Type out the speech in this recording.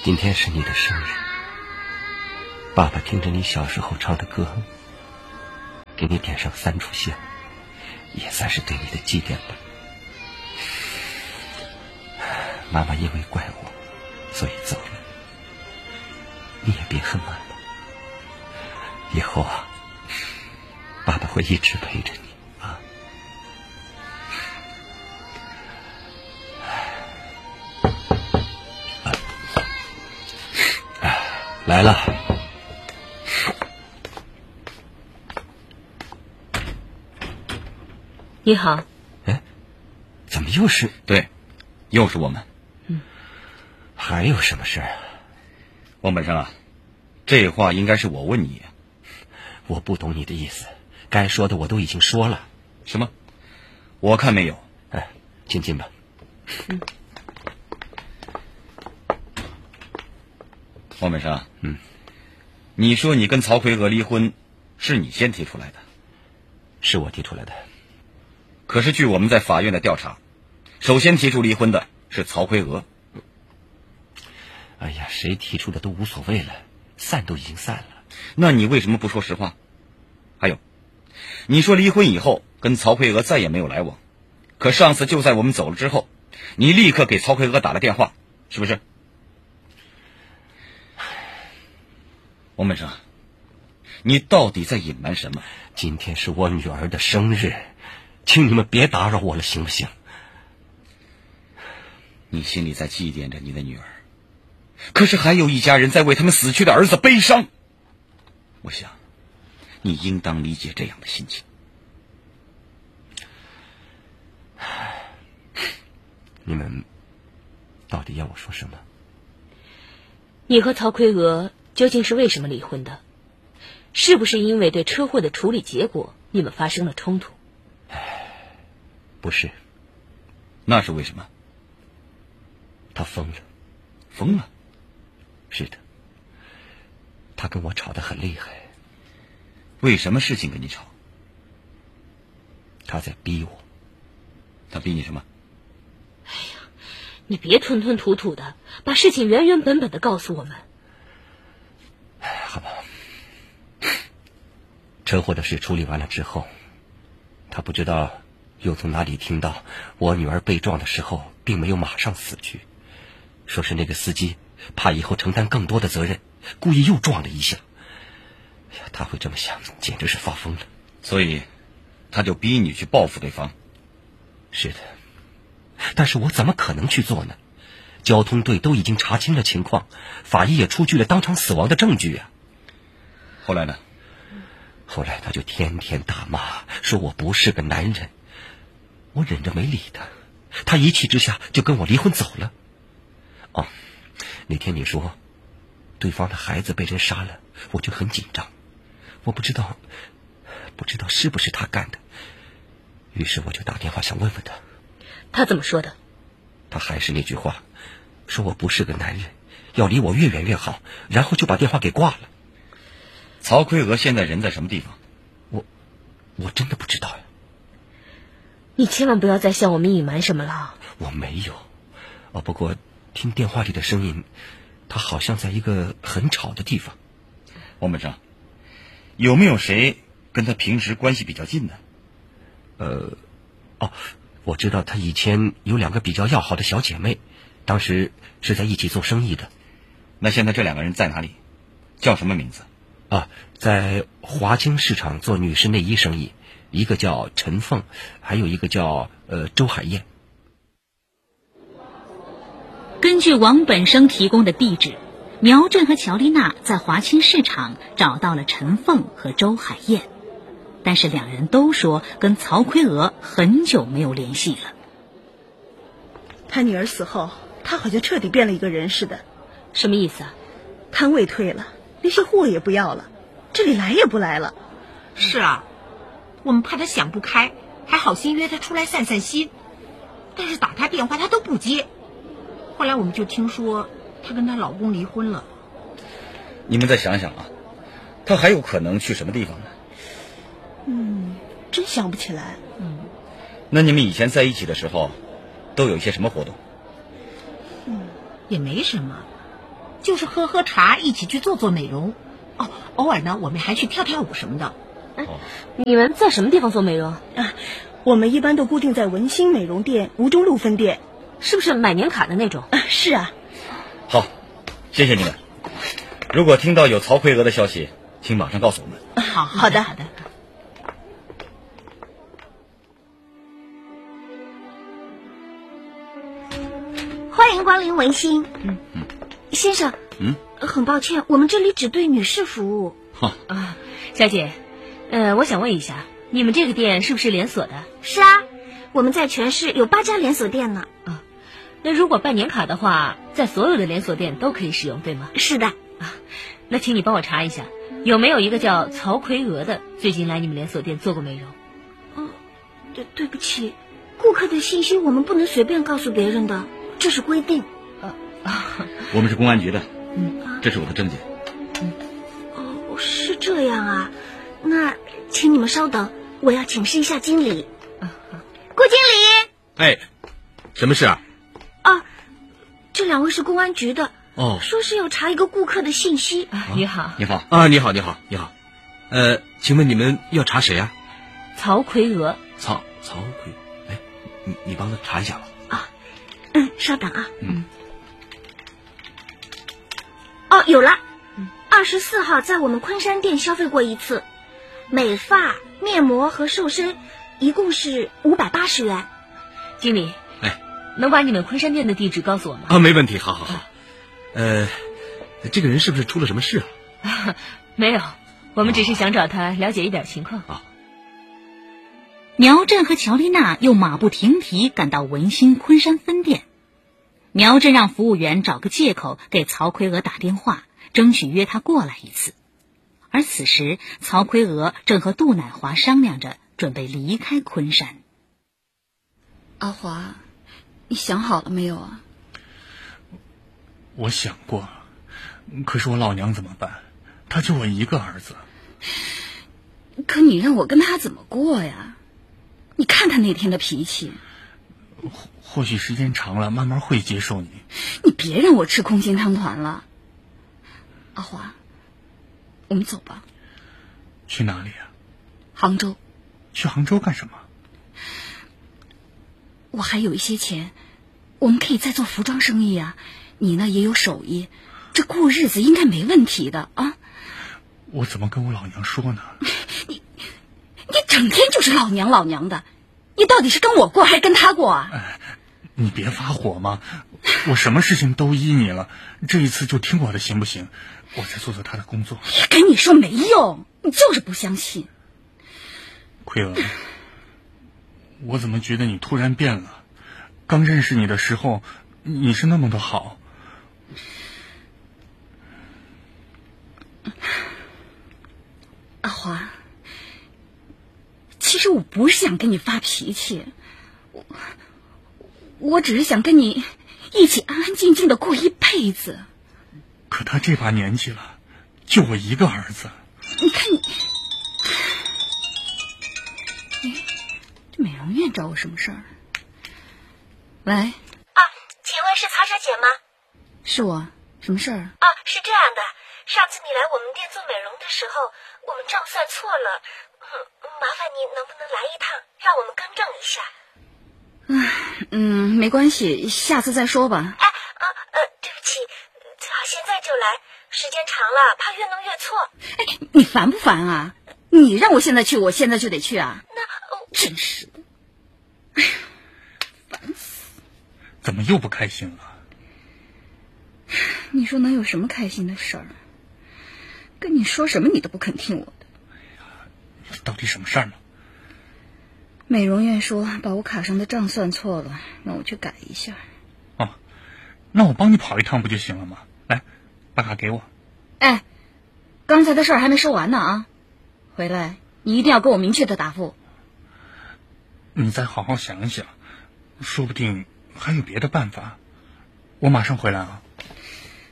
今天是你的生日，爸爸听着你小时候唱的歌，给你点上3炷香，也算是对你的祭奠吧。妈妈因为怪我，所以走了，你也别恨妈妈。以后啊，爸爸会一直陪着你啊。来了。 你好。 哎，怎么又是？ 对，又是我们。 还有什么事啊？ 王本生啊，这话应该是我问你。 我不懂你的意思，该说的我都已经说了。 什么？我看没有。 哎，请进吧。 王本生，你说你跟曹奎娥离婚，是你先提出来的？ 是我提出来的。 可是据我们在法院的调查，首先提出离婚的是曹奎娥。 哎呀，谁提出的都无所谓了，散都已经散了。 那你为什么不说实话？还有，你说离婚以后跟曹奎娥再也没有来往，可上次就在我们走了之后，你立刻给曹奎娥打了电话，是不是？王本生，你到底在隐瞒什么？ 今天是我女儿的生日，请你们别打扰我了，行不行？ 你心里在祭奠着你的女儿，可是还有一家人在为他们死去的儿子悲伤。我想你应当理解这样的心情。 你们到底要我说什么？ 你和曹奎娥究竟是为什么离婚的？是不是因为对车祸的处理结果你们发生了冲突？ 不是。 那是为什么？ 他疯了。 疯了？ 是的，他跟我吵得很厉害。 为什么事情跟你吵？ 他在逼我。 他逼你什么？ 哎呀，你别吞吞吐吐的，把事情原原本本的告诉我们。 好吧。车祸的事处理完了之后，他不知道又从哪里听到我女儿被撞的时候并没有马上死去，说是那个司机怕以后承担更多的责任，故意又撞了一下。哎呀，他会这么想，简直是发疯了。 所以他就逼你去报复对方。 是的，但是我怎么可能去做呢？交通队都已经查清了情况，法医也出具了当场死亡的证据啊。 后来呢？ 后来他就天天大骂，说我不是个男人。我忍着没理他，他一气之下就跟我离婚走了。哦，那天你说对方的孩子被人杀了，我就很紧张，我不知道是不是他干的，于是我就打电话想问问他。 他怎么说的？ 他还是那句话，说我不是个男人，要离我越远越好，然后就把电话给挂了。 曹奎娥现在人在什么地方？ 我真的不知道呀。 你千万不要再向我们隐瞒什么了。 我没有。不过听电话里的声音，他好像在一个很吵的地方。 王本生，有没有谁跟他平时关系比较近呢？ 我知道他以前有2个比较要好的小姐妹，当时是在一起做生意的。 那现在这2个人在哪里？叫什么名字？ 在华清市场做女士内衣生意，一个叫陈凤，还有一个叫周海燕。 根据王本生提供的地址，苗振和乔丽娜在华清市场找到了陈凤和周海燕，但是2人都说跟曹奎娥很久没有联系了。 他女儿死后，他好像彻底变了一个人似的。 什么意思啊？ 摊位退了，那些货也不要了，这里来也不来了。 是啊，我们怕他想不开，还好心约他出来散散心，但是打他电话他都不接。后来我们就听说她跟她老公离婚了。 你们再想想啊，他还有可能去什么地方呢？ 真想不起来。 那你们以前在一起的时候都有一些什么活动？ 也没什么， 就是喝茶，一起去做美容。哦，偶尔呢，我们还去跳舞什么的。 你们在什么地方做美容？ 我们一般都固定在文心美容店吴中路分店。 是不是买年卡的那种？ 是啊。 好，谢谢你们。如果听到有曹奎娥的消息，请马上告诉我们。 好的。 欢迎光临文心。先生，很抱歉，我们这里只对女士服务。 小姐，我想问一下，你们这个店是不是连锁的？ 是啊，我们在全市有8家连锁店呢。 那如果办年卡的话，在所有的连锁店都可以使用，对吗？ 是的。 那请你帮我查一下，有没有一个叫曹奎娥的最近来你们连锁店做过美容？ 对不起，顾客的信息我们不能随便告诉别人的，这是规定。 我们是公安局的，这是我的证件。 是这样啊，那请你们稍等，我要请示一下经理。顾经理。 哎，什么事啊？ 这2位是公安局的。说是要查一个顾客的信息。 你好。 你好。 你好。请问你们要查谁啊？ 曹奎娥。 曹奎，哎，你帮他查一下吧。 稍等啊。有了。24号在我们昆山店消费过一次，美发、面膜和瘦身一共是580元。 经理，能把你们昆山店的地址告诉我吗？ 没问题，好。这个人是不是出了什么事啊？ 没有，我们只是想找他了解一点情况。 苗振和乔丽娜又马不停蹄赶到文心昆山分店。苗振让服务员找个借口给曹奎娥打电话，争取约她过来一次。而此时，曹奎娥正和杜乃华商量着准备离开昆山。 阿华，你想好了没有啊？ 我想过，可是我老娘怎么办？她就我一个儿子。 可你让我跟他怎么过呀？你看他那天的脾气。 或许时间长了，慢慢会接受你。 你别让我吃空心汤团了。阿华，我们走吧。 去哪里啊？ 杭州。 去杭州干什么？ 我还有一些钱，我们可以再做服装生意啊。你呢也有手艺，这过日子应该没问题的啊。 我怎么跟我老娘说呢？ 你整天就是老娘的，你到底是跟我过还是跟他过啊？ 你别发火嘛，我什么事情都依你了，这一次就听我的行不行？我再做做他的工作。 跟你说没用，你就是不相信。 奎娥，我怎么觉得你突然变了？刚认识你的时候，你是那么的好。 阿华，其实我不是想跟你发脾气，我只是想跟你一起安安静静的过一辈子。 可他这把年纪了，就我一个儿子。 你看你，这美容院找我什么事儿？喂。 请问是曹小姐吗？ 是我，什么事儿？ 是这样的，上次你来我们店做美容的时候，我们账算错了，麻烦你能不能来一趟，让我们更正一下？ 没关系，下次再说吧。 对不起，最好现在就来，时间长了怕越弄越错。 你烦不烦啊？你让我现在去，我现在就得去啊？真是的，哎呀，烦死！ 怎么又不开心了？ 你说能有什么开心的事儿？跟你说什么你都不肯听我的。 到底什么事儿呢？ 美容院说把我卡上的账算错了，让我去改一下。 那我帮你跑一趟不就行了吗？来，把卡给我。 刚才的事儿还没说完呢啊！回来你一定要给我明确的答复。 你再好好想一想，说不定还有别的办法。我马上回来啊。